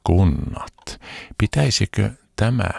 kunnat. Pitäisikö tämä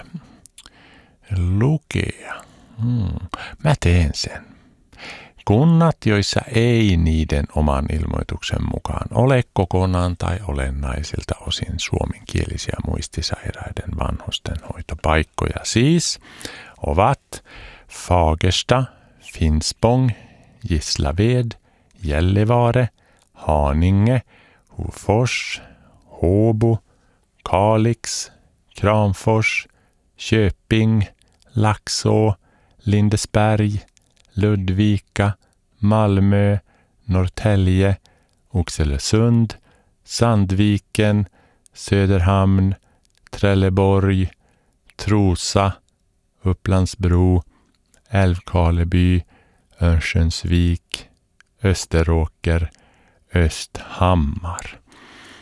lukea? Mä teen sen. Kunnat, joissa ei niiden oman ilmoituksen mukaan ole kokonaan tai olennaisilta osin suomenkielisiä muistisairaiden vanhusten hoitopaikkoja, siis ovat Fagersta, Finspång, Gislaved, Gällivare, Haninge, Hofors, Håbo, Kalix, Kramfors, Köping, Laxå, Lindesberg, Ludvika, Malmö, Norrtälje, Oxelösund, Sandviken, Söderhamn, Trelleborg, Trosa, Upplandsbro, Älvkarleby, Örnsköldsvik, Österåker, Östhammar.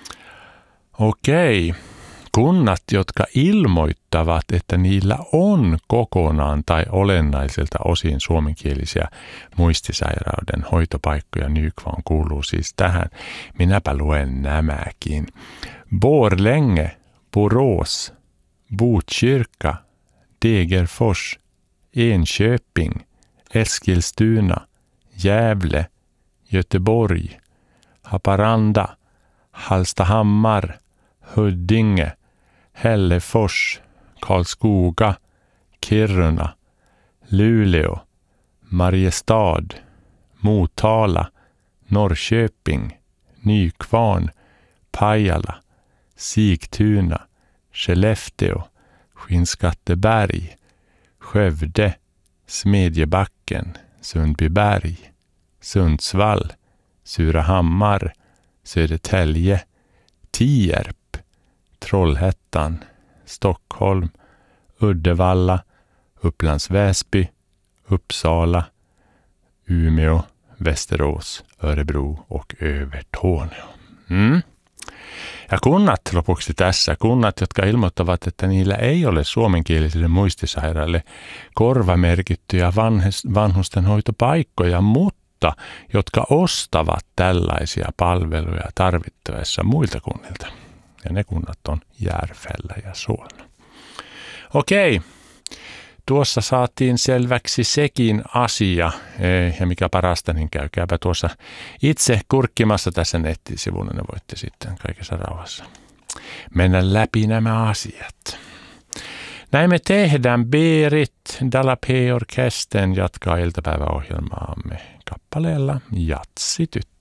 Okei. Kunnat, jotka ilmoittavat, että niillä on kokonaan tai olennaisilta osin suomenkielisiä muistisairauden hoitopaikkoja, Nykvarn kuuluu siis tähän. Minäpä luen nämäkin. Borlänge, Borås, Botkyrka, Degerfors, Enköping, Eskilstuna, Gävle, Göteborg, Haparanda, Hallstahammar, Huddinge, Hällefors, Karlskoga, Kiruna, Luleå, Mariestad, Motala, Norrköping, Nykvarn, Pajala, Sigtuna, Skellefteå, Skinnskatteberg, Skövde, Smedjebacken, Sundbyberg, Sundsvall, Surahammar, Södertälje, Tierp, Trollhättan, Stockholm, Uddevalla, Upplands Väsby, Uppsala, Umeå, Västerås, Örebro och Övertorneå. Ja kunnat lopuksi tässä, kunnat, jotka ilmoittavat, että niillä ei ole suomenkielisille muistisairaille korvamerkittyjä vanhusten hoitopaikkoja, mutta jotka ostavat tällaisia palveluja tarvittaessa muilta kunnilta. Ja ne kunnat on Järfällä ja Solna. Okei, tuossa saatiin selväksi sekin asia. Ja mikä parasta, niin käykääpä tuossa itse kurkkimassa tässä nettisivulla. Ne voitte sitten kaikessa rauhassa mennä läpi nämä asiat. Näin me tehdään. Berit Dalape Orkesten jatkaa iltapäiväohjelmaamme kappaleella Jatsi tyttö.